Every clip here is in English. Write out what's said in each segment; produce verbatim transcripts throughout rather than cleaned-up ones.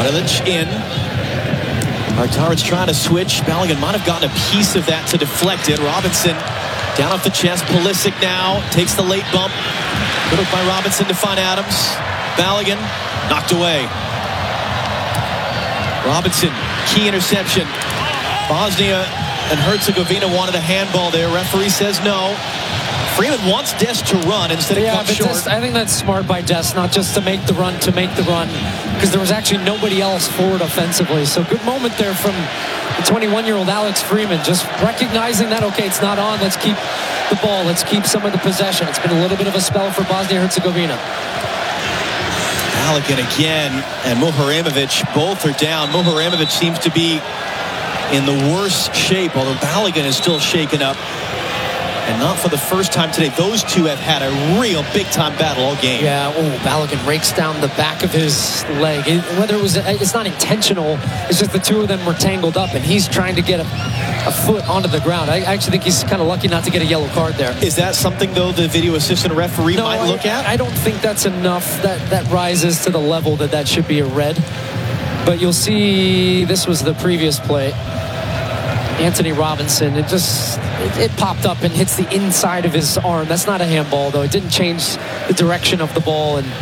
Radilic in. Artaric trying to switch. Balogun might have gotten a piece of that to deflect it. Robinson down off the chest. Pulisic now takes the late bump. Put up by Robinson to find Adams. Balogun knocked away. Robinson, key interception. Bosnia and Herzegovina wanted a handball there. Referee says no. Freeman wants Dest to run instead of yeah, cut but short. Dest, I think that's smart by Dest, not just to make the run to make the run, because there was actually nobody else forward offensively. So good moment there from the twenty-one-year-old Alex Freeman, just recognizing that, okay, it's not on, let's keep the ball, let's keep some of the possession. It's been a little bit of a spell for Bosnia-Herzegovina. Balogun again, and Muharremovich, both are down. Muharremovich seems to be in the worst shape, although Balogun is still shaken up. And not for the first time today. Those two have had a real big-time battle all game. Yeah, oh, Balogun rakes down the back of his leg. It, whether it was, it's not intentional. It's just the two of them were tangled up, and he's trying to get a, a foot onto the ground. I actually think he's kind of lucky not to get a yellow card there. Is that something, though, the video assistant referee no, might I, look at? I don't think that's enough. That, that rises to the level that that should be a red. But you'll see, this was the previous play. Anthony Robinson, it just it, it popped up and hits the inside of his arm. That's not a handball, though. It didn't change the direction of the ball. And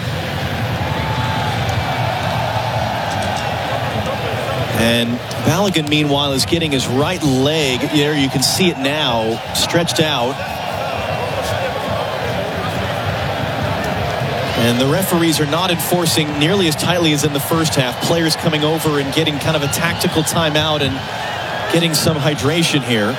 and Balogun, meanwhile, is getting his right leg there. You can see it now stretched out. And the referees are not enforcing nearly as tightly as in the first half. Players coming over and getting kind of a tactical timeout and getting some hydration here.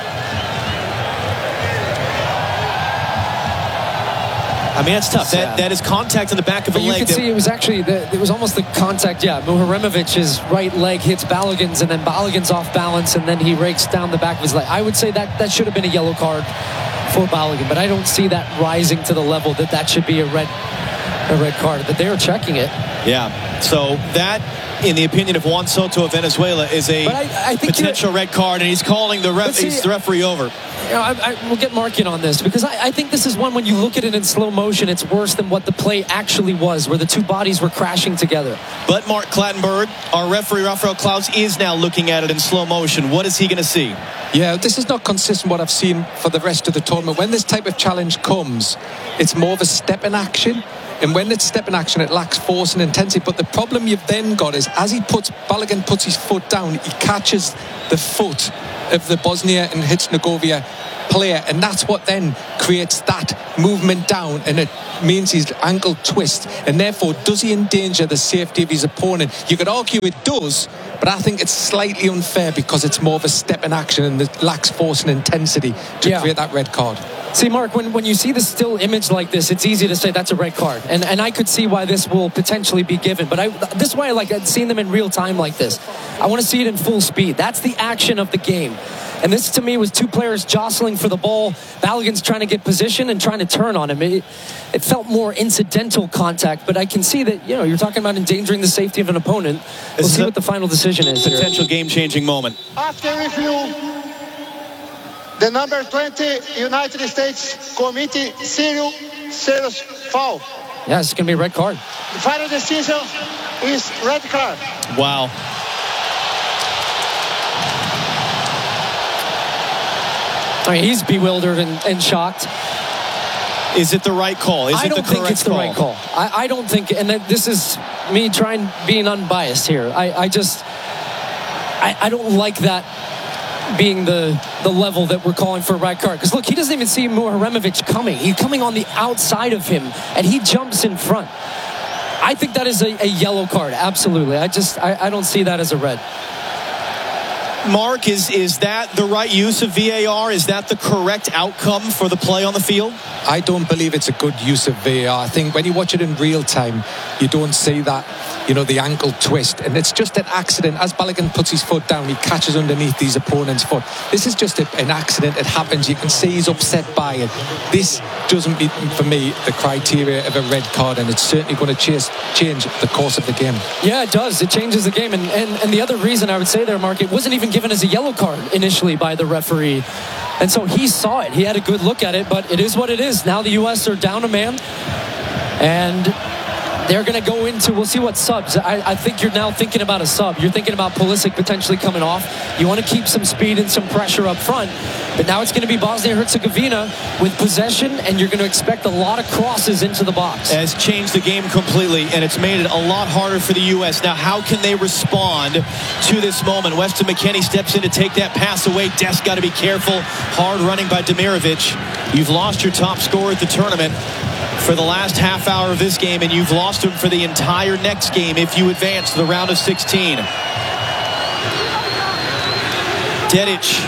I mean, that's tough. That, that is contact in the back of the but you leg. can see it was actually, the, it was almost the contact, yeah. Muharremovic's right leg hits Balogun's, and then Balogun's off balance, and then he rakes down the back of his leg. I would say that that should have been a yellow card for Balogun, but I don't see that rising to the level that that should be a red, a red card. But they are checking it. Yeah, so that, in the opinion of Juan Soto of Venezuela, is a I, I potential red card, and he's calling the, ref, see, he's the referee over. You know, I, I, we'll get Mark in on this, because I, I think this is one, when you look at it in slow motion, it's worse than what the play actually was, where the two bodies were crashing together. But Mark Clattenburg, our referee Rafael Klaus, is now looking at it in slow motion. What is he going to see? Yeah, this is not consistent with what I've seen for the rest of the tournament. When this type of challenge comes, it's more of a step in action. And when it's step in action, it lacks force and intensity. But the problem you've then got is, as he puts, Balogun puts his foot down, he catches the foot of the Bosnia and Herzegovina player, and that's what then creates that movement down, and it means his ankle twists, and therefore does he endanger the safety of his opponent? You could argue it does, but I think it's slightly unfair because it's more of a step in action and it lacks force and intensity to yeah. create that red card. See, Mark, when, when you see the still image like this, it's easy to say that's a red card. And and I could see why this will potentially be given. But I, this is why I like seeing them in real time like this. I want to see it in full speed. That's the action of the game. And this, to me, was two players jostling for the ball. Balogun's trying to get position and trying to turn on him. It, it felt more incidental contact, but I can see that, you know, you're talking about endangering the safety of an opponent. We'll see what the final decision is. Potential game-changing moment. After review, the number twenty United States committee serious serious foul. Yeah, it's going to be a red card. The final decision is red card. Wow. I mean, he's bewildered and, and shocked. Is it the right call? Is I it don't the think it's the call? right call. I, I don't think, and this is me trying being unbiased here. I, I just, I, I don't like that being the the level that we're calling for a red card. Because look, he doesn't even see Muharremovich coming. He's coming on the outside of him, and he jumps in front. I think that is a, a yellow card. Absolutely. I just, I, I don't see that as a red. Mark, is, is that the right use of V A R? Is that the correct outcome for the play on the field? I don't believe it's a good use of V A R. I think when you watch it in real time, you don't see that, you know, the ankle twist. And it's just an accident. As Balogun puts his foot down, he catches underneath his opponent's foot. This is just a, an accident. It happens. You can see he's upset by it. This doesn't meet, for me, the criteria of a red card, and it's certainly going to chase, change the course of the game. Yeah, it does. It changes the game. And, and, and the other reason I would say there, Mark, it wasn't even given as a yellow card initially by the referee. And so he saw it. He had a good look at it, but it is what it is. Now the U S are down a man. And they're going to go into, we'll see what subs. I, I think you're now thinking about a sub. You're thinking about Pulisic potentially coming off. You want to keep some speed and some pressure up front. But now it's going to be Bosnia-Herzegovina with possession, and you're going to expect a lot of crosses into the box. It has changed the game completely, and it's made it a lot harder for the U S. Now, how can they respond to this moment? Weston McKennie steps in to take that pass away. Dest got to be careful. Hard running by Demirovic. You've lost your top scorer at the tournament for the last half hour of this game, and you've lost him for the entire next game if you advance to the round of sixteen. Dedic.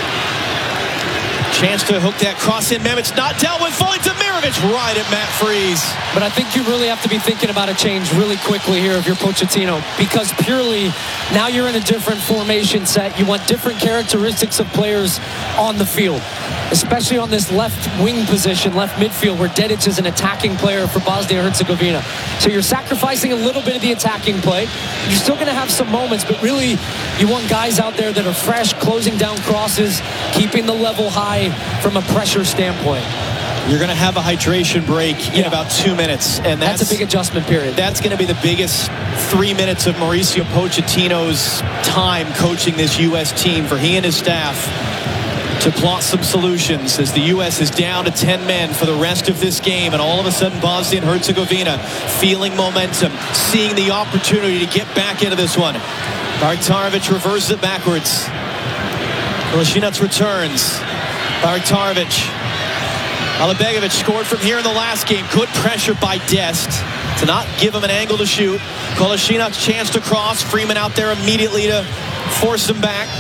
Chance to hook that cross in. Mehmet's not dealt with. Falling to Demirovic right at Matt Freese. But I think you really have to be thinking about a change really quickly here if you're Pochettino, because purely now you're in a different formation set. You want different characteristics of players on the field, especially on this left wing position, left midfield, where Dedic is an attacking player for Bosnia-Herzegovina. So you're sacrificing a little bit of the attacking play. You're still going to have some moments, but really you want guys out there that are fresh, closing down crosses, keeping the level high from a pressure standpoint. You're going to have a hydration break in yeah. about two minutes. And that's, that's a big adjustment period. That's going to be the biggest three minutes of Mauricio Pochettino's time coaching this U S team for he and his staff to plot some solutions as the U S is down to ten men for the rest of this game. And all of a sudden, Bosnia and Herzegovina feeling momentum, seeing the opportunity to get back into this one. Bartarovic reverses it backwards. Kolasinac returns. Bartarovic. Alibegovic scored from here in the last game. Good pressure by Dest to not give him an angle to shoot. Kolasinac chance to cross. Freeman out there immediately to force him back.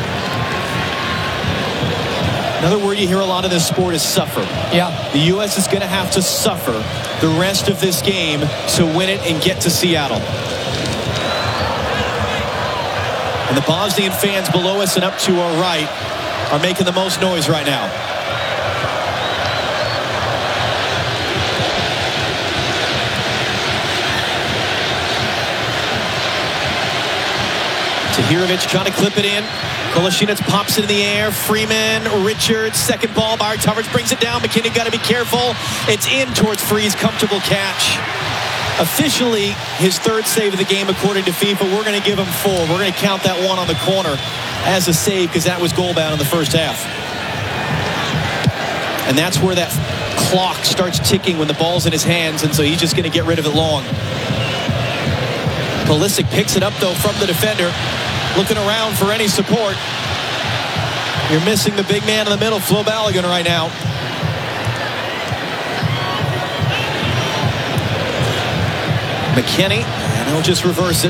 Another word you hear a lot in this sport is suffer. Yeah. The U S is going to have to suffer the rest of this game to win it and get to Seattle. And the Bosnian fans below us and up to our right are making the most noise right now. Tahirovic trying to clip it in. Kolasinac pops it in the air. Freeman, Richards, second ball. Bartarovic brings it down. McKennie got to be careful. It's in towards Freese. Comfortable catch. Officially, his third save of the game according to FIFA. We're going to give him four. We're going to count that one on the corner as a save because that was goal bound in the first half. And that's where that clock starts ticking when the ball's in his hands, and so he's just going to get rid of it long. Pulisic picks it up, though, from the defender. Looking around for any support. You're missing the big man in the middle, Flo Balogun, right now. McKennie, and he'll just reverse it.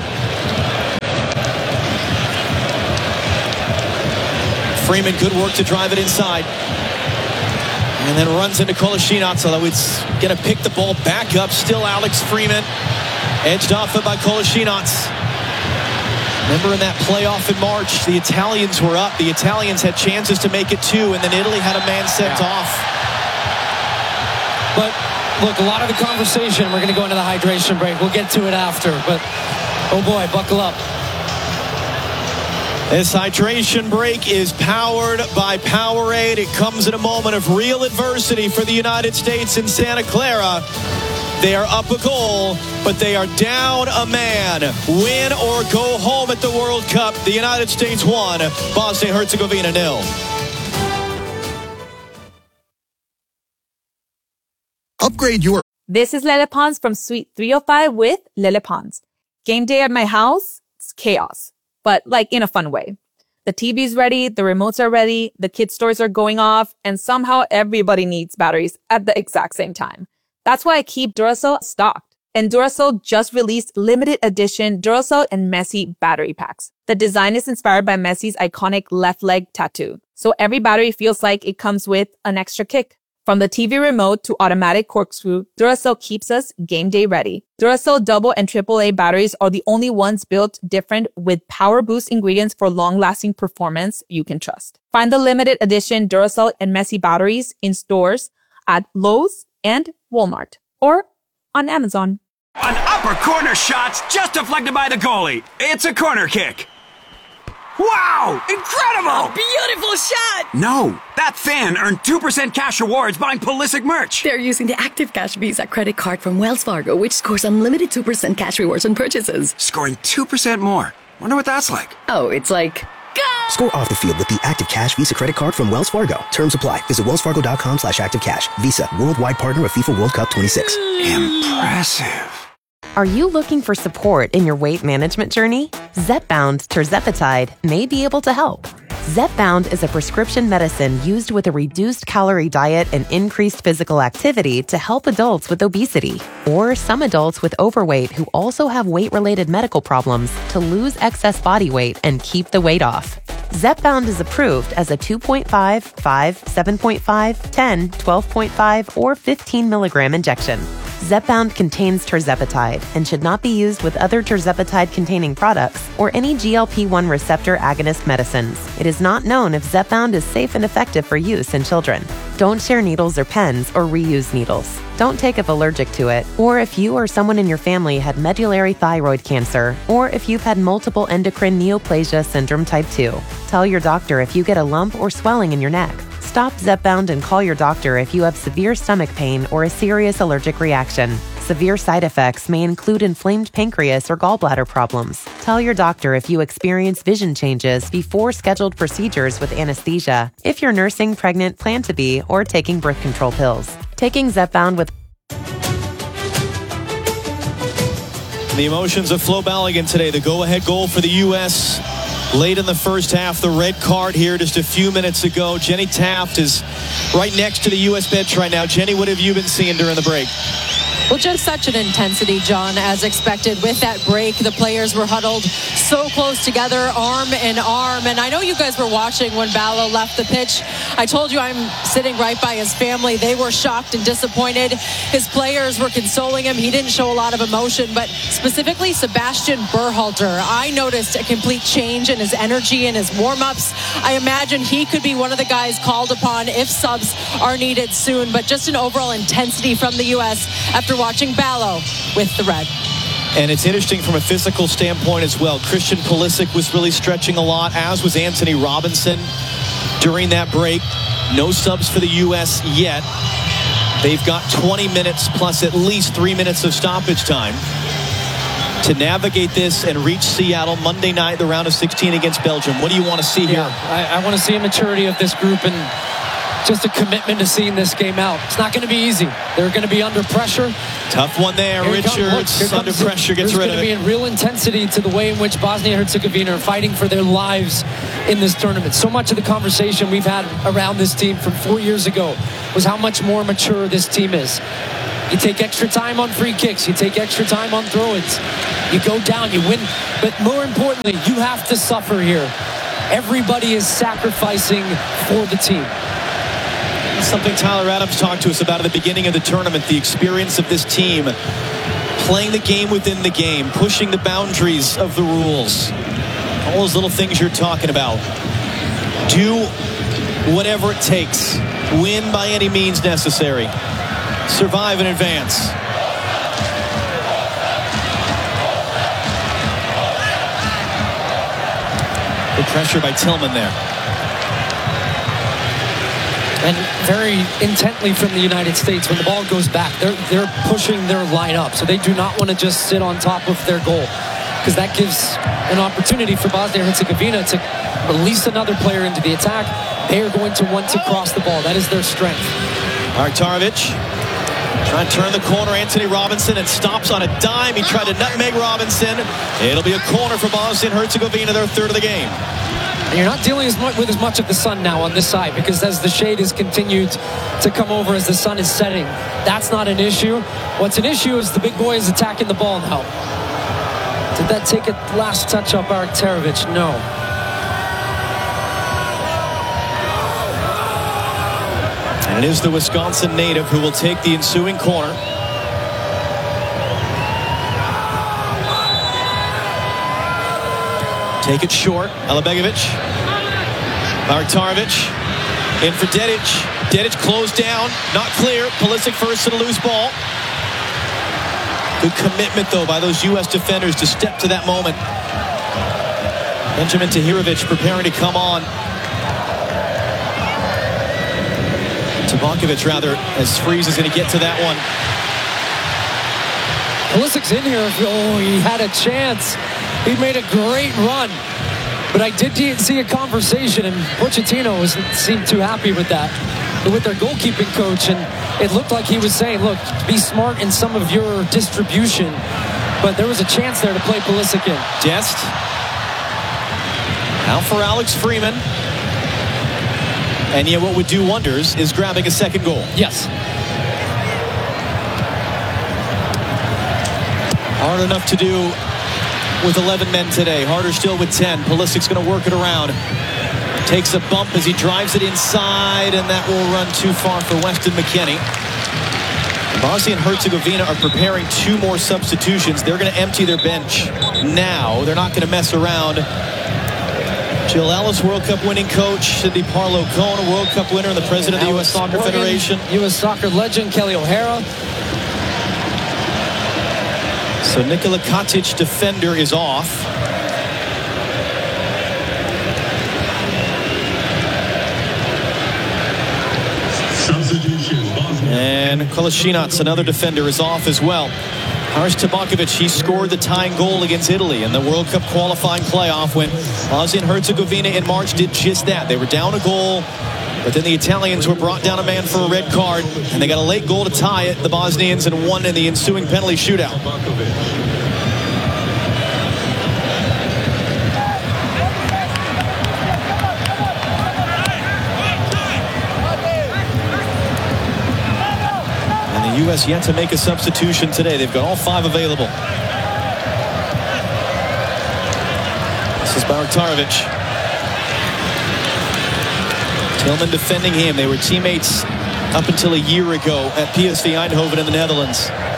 Freeman, good work to drive it inside. And then runs into Kolasinac, although it's going to pick the ball back up. Still Alex Freeman. Edged off it by Kolasinac. Remember in that playoff in March, the Italians were up. The Italians had chances to make it two, and then Italy had a man sent yeah. off. But, look, a lot of the conversation, we're going to go into the hydration break. We'll get to it after, but, oh boy, buckle up. This hydration break is powered by Powerade. It comes at a moment of real adversity for the United States in Santa Clara. They are up a goal, but they are down a man. Win or go home at the World Cup. The United States won. Bosnia-Herzegovina nil. Upgrade your... This is Lele Pons from Suite three oh five with Lele Pons. Game day at my house, it's chaos, but like in a fun way. The T V's ready, the remotes are ready, the kids' toys are going off, and somehow everybody needs batteries at the exact same time. That's why I keep Duracell stocked. And Duracell just released limited edition Duracell and Messi battery packs. The design is inspired by Messi's iconic left leg tattoo. So every battery feels like it comes with an extra kick. From the T V remote to automatic corkscrew, Duracell keeps us game day ready. Duracell double and triple A batteries are the only ones built different with power boost ingredients for long-lasting performance you can trust. Find the limited edition Duracell and Messi batteries in stores at Lowe's and Walmart or on Amazon. An upper corner shot's just deflected by the goalie. It's a corner kick. Wow! Incredible! Beautiful shot! No, that fan earned two percent cash rewards buying Pulisic merch. They're using the Active Cash Visa credit card from Wells Fargo, which scores unlimited two percent cash rewards on purchases. Scoring two percent more. Wonder what that's like. Oh, it's like... Go! Score off the field with the Active Cash Visa credit card from Wells Fargo. Terms apply. Visit wellsfargo.com slash active cash. Visa, worldwide partner of FIFA World Cup twenty-six. Impressive. Are you looking for support in your weight management journey? Zepbound tirzepatide may be able to help. Zepbound is a prescription medicine used with a reduced calorie diet and increased physical activity to help adults with obesity or some adults with overweight who also have weight-related medical problems to lose excess body weight and keep the weight off. Zepbound is approved as a two point five, five, seven point five, ten, twelve point five, or fifteen milligram injection. Zepbound contains tirzepatide and should not be used with other tirzepatide-containing products or any G L P one receptor agonist medicines. It is not known if Zepbound is safe and effective for use in children. Don't share needles or pens or reuse needles. Don't take if allergic to it, or if you or someone in your family had medullary thyroid cancer, or if you've had multiple endocrine neoplasia syndrome type two. Tell your doctor if you get a lump or swelling in your neck. Stop Zepbound and call your doctor if you have severe stomach pain or a serious allergic reaction. Severe side effects may include inflamed pancreas or gallbladder problems. Tell your doctor if you experience vision changes before scheduled procedures with anesthesia, if you're nursing, pregnant, plan to be, or taking birth control pills. Taking Zepbound with The emotions of Flo Balogun today. The go-ahead goal for the U S late in the first half. The red card here just a few minutes ago. Jenny Taft is right next to the U S bench right now. Jenny, what have you been seeing during the break? Well, just such an intensity, John, as expected. With that break, the players were huddled so close together, arm in arm. And I know you guys were watching when Ballo left the pitch. I told you I'm sitting right by his family. They were shocked and disappointed. His players were consoling him. He didn't show a lot of emotion, but specifically Sebastian Berhalter. I noticed a complete change in his energy and his warm-ups. I imagine he could be one of the guys called upon if subs are needed soon. But just an overall intensity from the U S after watching Ballo with the red. And it's interesting from a physical standpoint as well. Christian Pulisic was really stretching a lot, as was Anthony Robinson during that break. No subs for the U S yet. They've got twenty minutes plus at least three minutes of stoppage time to navigate this and reach Seattle Monday night, the round of sixteen against Belgium. What do you want to see here? Yeah, I, I want to see a maturity of this group and just a commitment to seeing this game out. It's not going to be easy. They're going to be under pressure. Tough one there. Richards under pressure, gets rid of it. There's going to be a real intensity to the way in which Bosnia-Herzegovina are fighting for their lives in this tournament. So much of the conversation we've had around this team from four years ago was how much more mature this team is. You take extra time on free kicks. You take extra time on throw-ins. You go down, you win. But more importantly, you have to suffer here. Everybody is sacrificing for the team. Something Tyler Adams talked to us about at the beginning of the tournament, the experience of this team playing the game within the game, pushing the boundaries of the rules, all those little things you're talking about. Do whatever it takes, win by any means necessary, survive and advance. Good pressure by Tillman there. And very intently from the United States, when the ball goes back, they're, they're pushing their line up. So they do not want to just sit on top of their goal, because that gives an opportunity for Bosnia-Herzegovina to release another player into the attack. They are going to want to cross the ball. That is their strength. Artarovic trying to turn the corner. Anthony Robinson, and stops on a dime. He tried to nutmeg Robinson. It'll be a corner for Bosnia-Herzegovina, their third of the game. And you're not dealing as much with as much of the sun now on this side, because as the shade has continued to come over as the sun is setting, that's not an issue. What's an issue is the big boy is attacking the ball now. Did that take a last touch up Artarovic? No. And it is the Wisconsin native who will take the ensuing corner. Take it short. Alabegovic. Artarovic. In for Dedic. Dedic closed down. Not clear. Pulisic first to the loose ball. Good commitment, though, by those U S defenders to step to that moment. Benjamin Tahirovic preparing to come on. Tabakovic, rather, as Freeze is going to get to that one. Pulisic's in here. Oh, he had a chance. He made a great run. But I did see a conversation, and Pochettino wasn't seemed too happy with that, with their goalkeeping coach. And it looked like he was saying, look, be smart in some of your distribution. But there was a chance there to play Pulisic in. Dest. Now for Alex Freeman. And yet what would do wonders is grabbing a second goal. Yes. Hard enough to do with eleven men today. Harder still with ten. Pulisic's going to work it around. Takes a bump as he drives it inside, and that will run too far for Weston McKennie. Bosnia and Herzegovina are preparing two more substitutions. They're going to empty their bench now. They're not going to mess around. Jill Ellis, World Cup winning coach. Sidney Parlow Cohn, a World Cup winner and the president of the U S Soccer Morgan, Federation. U S Soccer legend Kelly O'Hara. So Nikola Katic, defender, is off. And Kolasinac, another defender, is off as well. Haris Tabakovic, he scored the tying goal against Italy in the World Cup qualifying playoff when Bosnia and Herzegovina in March did just that. They were down a goal, but then the Italians were brought down a man for a red card, and they got a late goal to tie it, the Bosnians, and won in the ensuing penalty shootout. U S yet to make a substitution today. They've got all five available. This is Baraktarovic. Tillman defending him. They were teammates up until a year ago at P S V Eindhoven in the Netherlands.